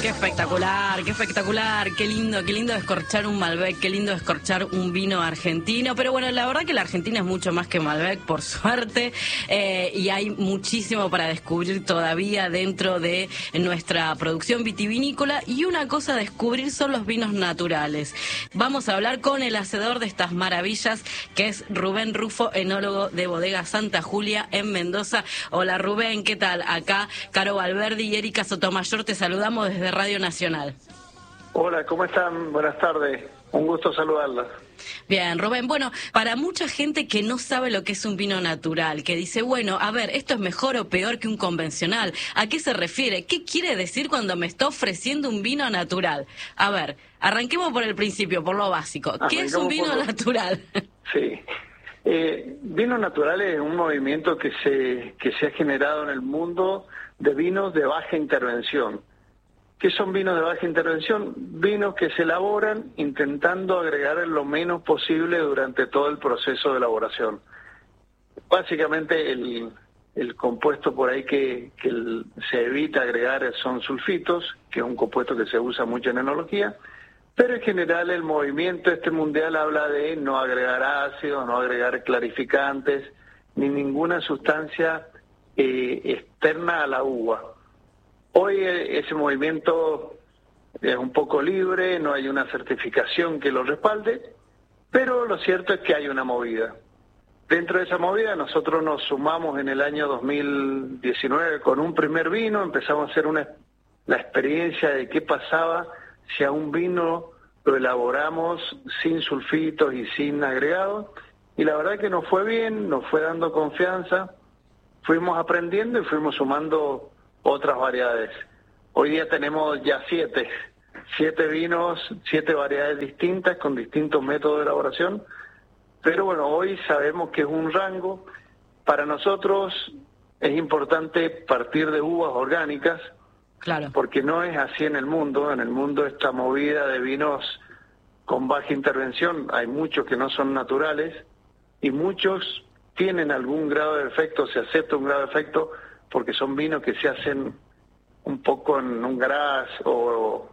Qué espectacular, qué lindo descorchar un Malbec, qué lindo descorchar un vino argentino, pero bueno, la verdad que la Argentina es mucho más que Malbec, por suerte, y hay muchísimo para descubrir todavía dentro de nuestra producción vitivinícola, y una cosa a descubrir son los vinos naturales. Vamos a hablar con el hacedor de estas maravillas, que es Rubén Rufo, enólogo de Bodega Santa Julia en Mendoza. Hola Rubén, ¿qué tal? Acá Caro Valverde y Erika Sotomayor te saludamos desde Radio Nacional. Hola, ¿cómo están? Buenas tardes. Un gusto saludarlas. Bien, Rubén, bueno, para mucha gente que no sabe lo que es un vino natural, que dice, bueno, a ver, ¿esto es mejor o peor que un convencional? ¿A qué se refiere? ¿Qué quiere decir cuando me está ofreciendo un vino natural? A ver, arranquemos por el principio, por lo básico. ¿Qué es un vino natural? Sí. Vino natural es un movimiento que se ha generado en el mundo de vinos de baja intervención. ¿Qué son vinos de baja intervención? Vinos que se elaboran intentando agregar lo menos posible durante todo el proceso de elaboración. Básicamente el compuesto por ahí que se evita agregar son sulfitos, que es un compuesto que se usa mucho en enología, pero en general el movimiento mundial habla de no agregar ácidos, no agregar clarificantes, ni ninguna sustancia externa a la uva. Hoy ese movimiento es un poco libre, no hay una certificación que lo respalde, pero lo cierto es que hay una movida. Dentro de esa movida nosotros nos sumamos en el año 2019 con un primer vino, empezamos a hacer la experiencia de qué pasaba si a un vino lo elaboramos sin sulfitos y sin agregados, y la verdad que nos fue bien, nos fue dando confianza, fuimos aprendiendo y fuimos sumando otras variedades. Hoy día tenemos ya 7 vinos, 7 variedades distintas con distintos métodos de elaboración, pero bueno, hoy sabemos que es un rango. Para nosotros es importante partir de uvas orgánicas, claro, porque no es así en el mundo. En el mundo esta movida de vinos con baja intervención, hay muchos que no son naturales y muchos tienen algún grado de efecto, se acepta un grado de efecto, porque son vinos que se hacen un poco en un garage o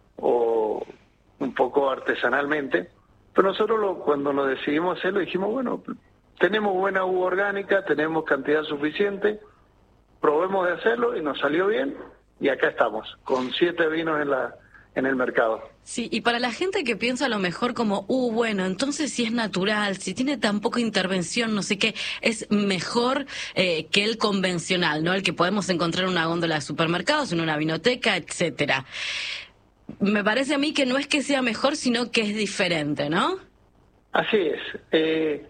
un poco artesanalmente. Pero nosotros cuando nos decidimos hacerlo dijimos, bueno, tenemos buena uva orgánica, tenemos cantidad suficiente, probemos de hacerlo y nos salió bien y acá estamos, con 7 vinos en el mercado. Sí, y para la gente que piensa a lo mejor como, bueno, entonces si es natural, si tiene tan poca intervención, no sé qué, es mejor que el convencional, ¿no? El que podemos encontrar en una góndola de supermercados, en una vinoteca, etcétera. Me parece a mí que no es que sea mejor, sino que es diferente, ¿no? Así es.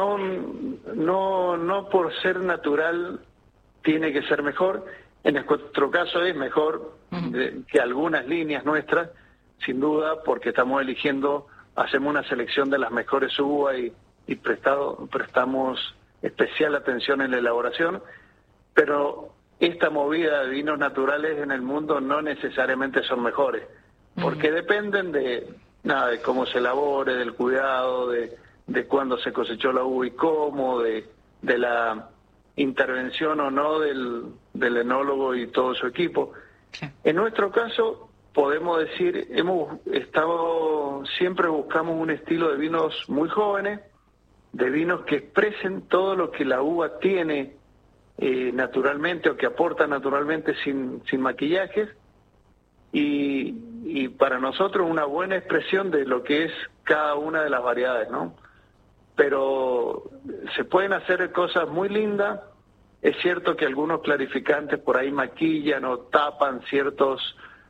No por ser natural tiene que ser mejor. En nuestro caso es mejor que algunas líneas nuestras, sin duda, porque estamos eligiendo, hacemos una selección de las mejores uvas y prestamos especial atención en la elaboración, pero esta movida de vinos naturales en el mundo no necesariamente son mejores, porque dependen de cómo se elabore, del cuidado, de cuándo se cosechó la uva y cómo, de la intervención o no del enólogo y todo su equipo. Sí. En nuestro caso podemos decir, siempre buscamos un estilo de vinos muy jóvenes, de vinos que expresen todo lo que la uva tiene naturalmente o que aporta naturalmente sin maquillajes, y para nosotros una buena expresión de lo que es cada una de las variedades, ¿no? Pero se pueden hacer cosas muy lindas. Es cierto que algunos clarificantes por ahí maquillan o tapan ciertas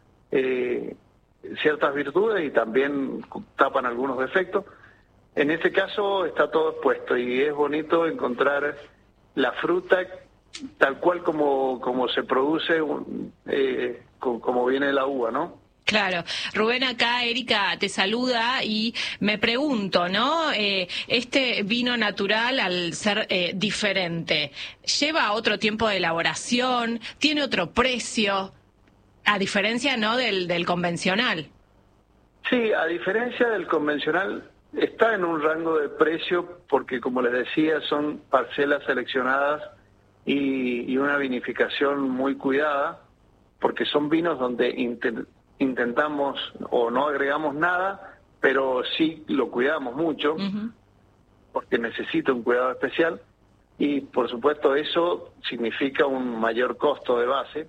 virtudes y también tapan algunos defectos. En este caso está todo expuesto y es bonito encontrar la fruta tal cual como se produce, como viene la uva, ¿no? Claro. Rubén, acá Erika te saluda y me pregunto, ¿no? Este vino natural, al ser diferente, ¿lleva otro tiempo de elaboración? ¿Tiene otro precio? A diferencia, ¿no?, del convencional. Sí, a diferencia del convencional, está en un rango de precio porque, como les decía, son parcelas seleccionadas y una vinificación muy cuidada, porque son vinos donde intentamos o no agregamos nada, pero sí lo cuidamos mucho, porque necesita un cuidado especial, y por supuesto eso significa un mayor costo de base,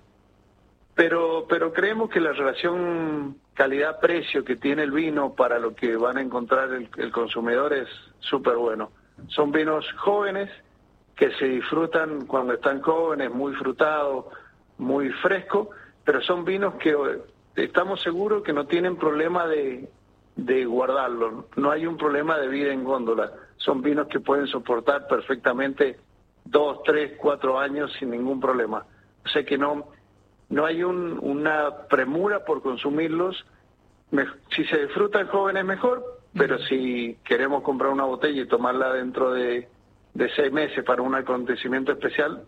pero creemos que la relación calidad-precio que tiene el vino para lo que van a encontrar el consumidor es súper bueno. Son vinos jóvenes que se disfrutan cuando están jóvenes, muy frutados, muy frescos, pero son vinos que estamos seguros que no tienen problema de guardarlo. No hay un problema de vida en góndola. Son vinos que pueden soportar perfectamente 2, 3, 4 años sin ningún problema. O sea que no hay una premura por consumirlos. Si se disfrutan jóvenes mejor, pero si queremos comprar una botella y tomarla dentro de 6 meses para un acontecimiento especial,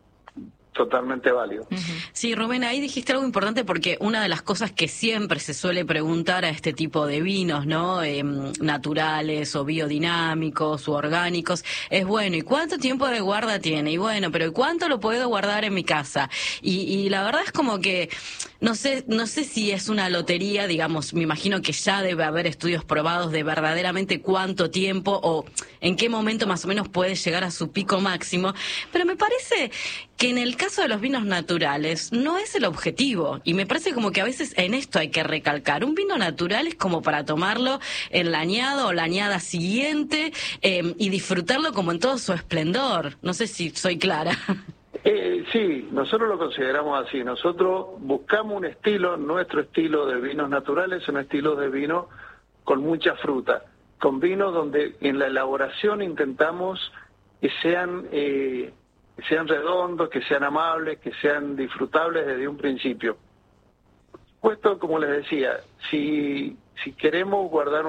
totalmente válido. Sí, Rubén, ahí dijiste algo importante, porque una de las cosas que siempre se suele preguntar a este tipo de vinos, ¿no? Naturales o biodinámicos u orgánicos, es bueno, ¿y cuánto tiempo de guarda tiene? Y bueno, pero ¿y cuánto lo puedo guardar en mi casa? Y la verdad es como que no sé si es una lotería, digamos, me imagino que ya debe haber estudios probados de verdaderamente cuánto tiempo o en qué momento más o menos puede llegar a su pico máximo, pero me parece que en el caso de los vinos naturales no es el objetivo, y me parece como que a veces en esto hay que recalcar, un vino natural es como para tomarlo en la añada o la añada siguiente y disfrutarlo como en todo su esplendor. No sé si soy clara. Sí, nosotros lo consideramos así. Nosotros buscamos un estilo, nuestro estilo de vinos naturales, un estilo de vino con mucha fruta, con vinos donde en la elaboración intentamos que sean redondos, que sean amables, que sean disfrutables desde un principio. Puesto, como les decía, si queremos guardar